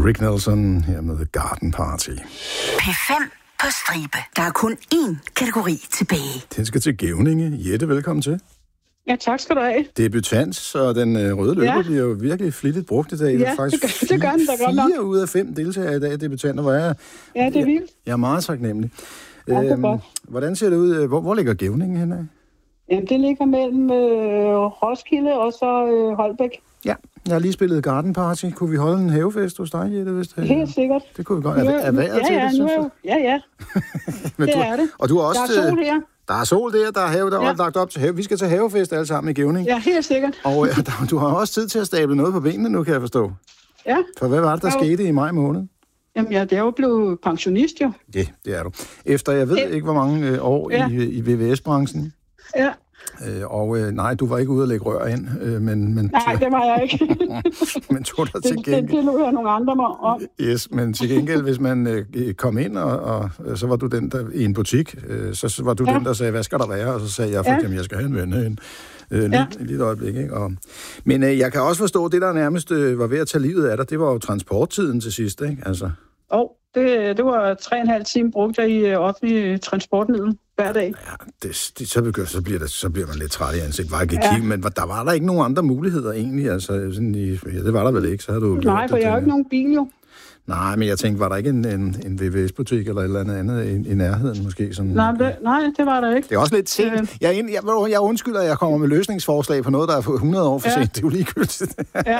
Rick Nelson her med Garden Party. P5 på stribe. Der er kun én kategori tilbage. Den skal til Gævninge. Jette, velkommen til. Ja, tak skal du have. Debutant, og den røde løber bliver jo virkelig flittigt brugt i dag. Ja, faktisk det gør den da godt nok. 4 ud af 5 deltagere i dag er debutanter, hvor jeg Ja, det er vildt. jeg er meget taknemmelig. Ja, det er godt. Hvordan ser det ud? Hvor ligger Gævningen henne? Jamen, det ligger mellem Roskilde og så Holbæk. Ja, jeg har lige spillet Garden Party. Kunne vi holde en havefest hos dig, Jette? Helt sikkert. Det kunne vi godt. Er vejret til det, synes du? Ja. Men det er det. Og du har også, der er sol her. Der er sol der er have, der er lagt op til have. Vi skal til havefest alle sammen i Gævning. Ja, helt sikkert. Og du har også tid til at stable noget på benene nu, kan jeg forstå. Ja. For hvad var det, der skete i maj måned? Jamen, det er jo blevet pensionist, jo. Ja, det er du. Efter, jeg ved ikke, hvor mange år i VVS-branchen. Ja. Nej, du var ikke ude at lægge rør ind, men nej, det var jeg ikke. men tog dig til gengæld. Det lå jeg nogle andre mig om. Yes, men til gengæld, hvis man kom ind, og så var du den, der i en butik, så var du den, der sagde, hvad skal der være? Og så sagde jeg, for jeg skal have en ven herinde. Lige et øjeblik, ikke? Men jeg kan også forstå, at det, der nærmest var ved at tage livet af dig, det var jo transporttiden til sidst, ikke? Altså. Det var 3,5 timer brugt jeg i offentlig transportmiddel hver dag. Ja, så bliver man lidt træt i ansigt. Men der var der ikke nogen andre muligheder egentlig? Altså, det var der vel ikke? Så havde du nej, for jeg har jo ikke nogen bil, jo. Nej, men jeg tænkte, var der ikke en VVS-butik eller et eller andet i nærheden måske? Sådan, nej, det var der ikke. Det er også lidt sent. Jeg undskylder, at jeg kommer med løsningsforslag på noget, der er 100 år for sent. Det er jo ligegyldigt. Ja.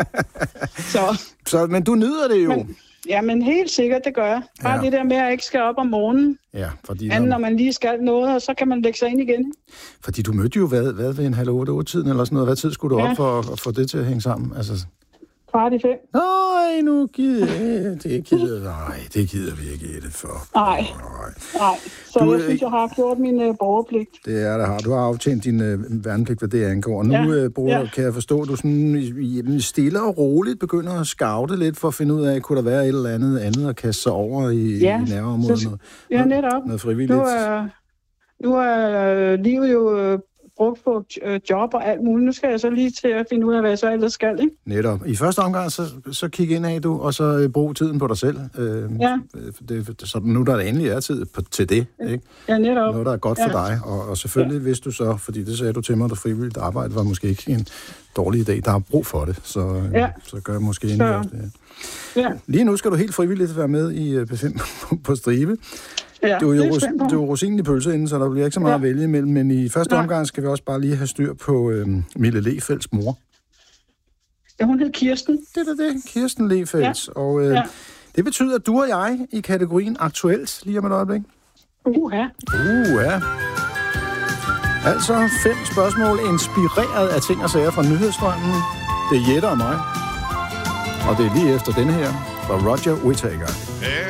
Så, men du nyder det jo. Men helt sikkert, det gør jeg. Bare det der med, at jeg ikke skal op om morgenen. Ja, fordi når man lige skal noget, og så kan man lægge sig ind igen. Fordi du mødte jo hvad ved en 7:30-tiden eller sådan noget. Hvad tid skulle du op for at få det til at hænge sammen? Altså 4:45. Nej, nu gider det gider vi ikke det for. Nej. Så jeg synes, jeg har gjort min borgerpligt. Det er det har. Du har aftjent din værnepligt, hvad det angår. Nu kan jeg forstå, at du sådan stille og roligt begynder at scoute lidt for at finde ud af, kunne der være et eller andet at kaste sig over i nærområdet? Netop. Noget frivilligt. Nu er livet jo brugt på job og alt muligt. Nu skal jeg så lige til at finde ud af, hvad jeg så ellers skal, ikke? Netop. I første omgang, så kig ind af, og så brug tiden på dig selv. Så nu der endelig er tid til det, ikke? Ja, netop. Noget, der er godt for dig. Og selvfølgelig, hvis du så, fordi det sagde du til mig, at frivilligt arbejde var måske ikke en dårlig idé. Der er brug for det, så gør jeg måske endelig også det. Ja. Lige nu skal du helt frivilligt være med i P5 på stribe. Ja, det er jo rosinen i pølseenden, så der bliver ikke så meget at vælge imellem, men i første omgang skal vi også bare lige have styr på Mille Lefelds mor. Ja, hun hed Kirsten. Det er det, Kirsten Lefelds. Ja. Og det betyder, at du og jeg i kategorien aktuelt, lige om et øjeblik. Altså 5 spørgsmål inspireret af ting og sager fra nyhedsstrømmen. Det er Jette og mig. Og det er lige efter denne her fra Roger Whittaker.